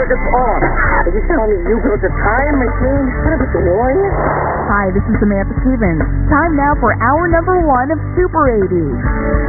it's on. Are you telling me you built a time machine? What is the warrior? Hi, this is Samantha Stevens. Time now for hour number 1 of Super 80s.